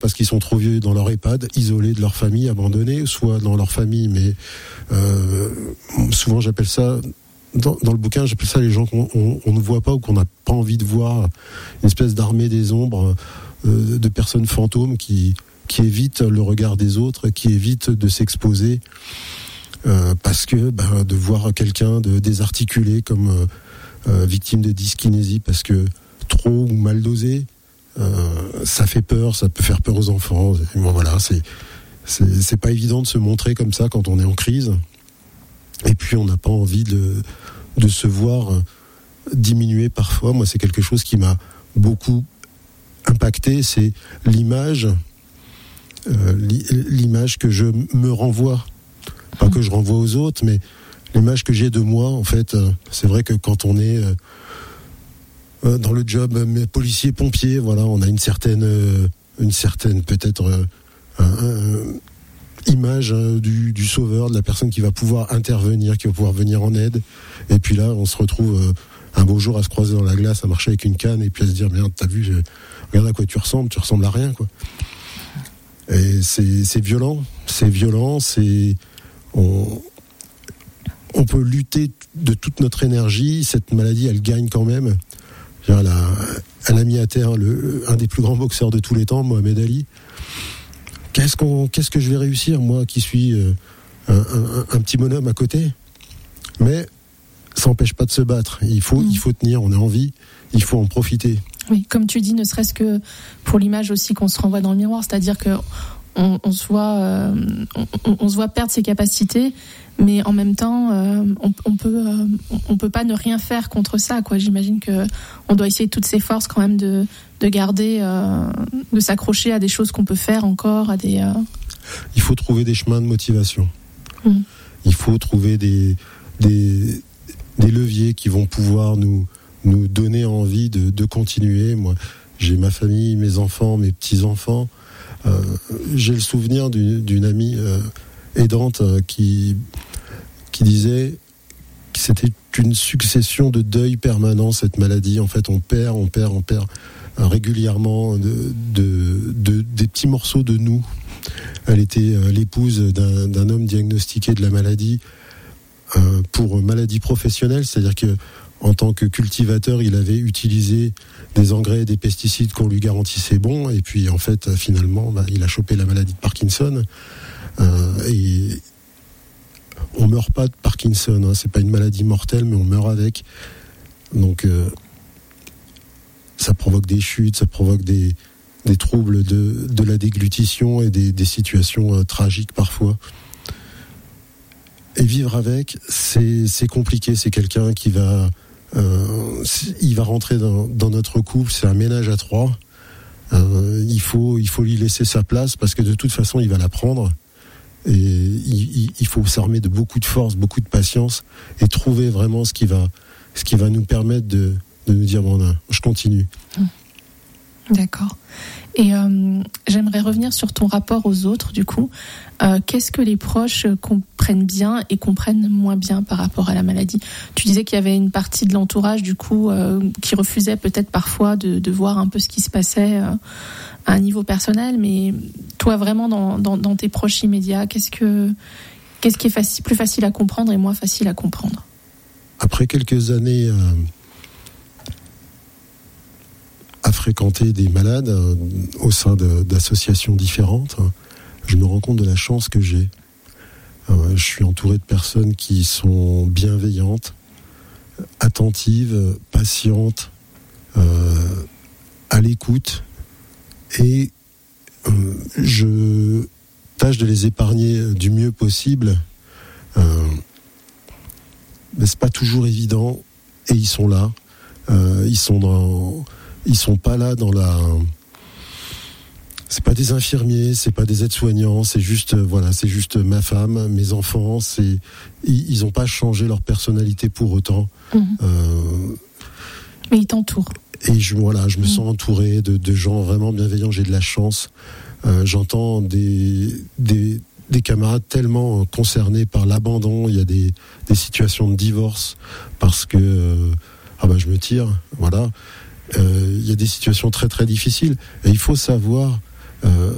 parce qu'ils sont trop vieux dans leur EHPAD, isolés de leur famille, abandonnés, soit dans leur famille, mais souvent j'appelle ça, dans le bouquin, j'appelle ça les gens qu'on ne voit pas ou qu'on n'a pas envie de voir, une espèce d'armée des ombres, de personnes fantômes qui évitent le regard des autres, qui évitent de s'exposer, parce que de voir quelqu'un de désarticulé comme victime de dyskinésie, parce que trop ou mal dosé, ça fait peur, ça peut faire peur aux enfants. Et bon, voilà, c'est pas évident de se montrer comme ça quand on est en crise. Et puis on n'a pas envie de se voir diminuer parfois. Moi, c'est quelque chose qui m'a beaucoup impacté, c'est l'image que je me renvoie, pas que je renvoie aux autres, mais l'image que j'ai de moi. En fait, c'est vrai que quand on est dans le job policier, pompier, voilà, on a une certaine peut-être image du sauveur, de la personne qui va pouvoir intervenir, qui va pouvoir venir en aide. Et puis là, on se retrouve un beau jour à se croiser dans la glace, à marcher avec une canne et puis à se dire merde, t'as vu, regarde à quoi tu ressembles à rien, quoi. Et c'est violent, on peut lutter de toute notre énergie. Cette maladie, elle gagne quand même. Elle a mis à terre un des plus grands boxeurs de tous les temps, Mohamed Ali. Qu'est-ce que je vais réussir, moi qui suis un petit bonhomme à côté? Mais ça n'empêche pas de se battre. Il faut tenir, on est en vie, il faut en profiter. Oui, comme tu dis, ne serait-ce que pour l'image aussi qu'on se renvoie dans le miroir, c'est-à-dire que on se voit perdre ses capacités, mais en même temps, on peut pas ne rien faire contre ça, quoi. J'imagine que on doit essayer de toutes ses forces quand même de garder, de s'accrocher à des choses qu'on peut faire encore, à des. Il faut trouver des chemins de motivation. Il faut trouver des leviers qui vont pouvoir nous donner envie de continuer. Moi, j'ai ma famille, mes enfants, mes petits-enfants. J'ai le souvenir d'une amie aidante qui disait que c'était une succession de deuils permanents, cette maladie. En fait, on perd régulièrement des petits morceaux de nous. Elle était l'épouse d'un homme diagnostiqué de la maladie pour maladie professionnelle, c'est-à-dire que en tant que cultivateur, il avait utilisé des engrais et des pesticides qu'on lui garantissait bons, et puis en fait, finalement, il a chopé la maladie de Parkinson. Et on meurt pas de Parkinson, hein, c'est pas une maladie mortelle, mais on meurt avec. Donc, ça provoque des chutes, ça provoque des troubles de la déglutition et des situations tragiques parfois. Et vivre avec, c'est compliqué. C'est quelqu'un qui va il va rentrer dans notre couple, c'est un ménage à trois. Il faut lui laisser sa place parce que de toute façon il va la prendre, et il faut s'armer de beaucoup de force, beaucoup de patience et trouver vraiment ce qui va nous permettre de nous dire bon, je continue. D'accord. Et j'aimerais revenir sur ton rapport aux autres, du coup. Qu'est-ce que les proches comprennent bien et comprennent moins bien par rapport à la maladie? Tu disais qu'il y avait une partie de l'entourage, du coup, qui refusait peut-être parfois de voir un peu ce qui se passait à un niveau personnel, mais toi, vraiment, dans tes proches immédiats, qu'est-ce qui est plus facile à comprendre et moins facile à comprendre? Après quelques années à fréquenter des malades au sein d'associations différentes, je me rends compte de la chance que j'ai. Je suis entouré de personnes qui sont bienveillantes, attentives, patientes, à l'écoute, et je tâche de les épargner du mieux possible. Mais c'est pas toujours évident, et ils sont là. Ils sont pas là dans la. C'est pas des infirmiers, c'est pas des aides-soignants, c'est juste ma femme, mes enfants. Ils ont pas changé leur personnalité pour autant. Mais ils t'entourent. Et je me sens entouré de gens vraiment bienveillants. J'ai de la chance. J'entends des camarades tellement concernés par l'abandon. Il y a des situations de divorce parce que je me tire. Voilà. Il y a des situations très très difficiles. Et il faut savoir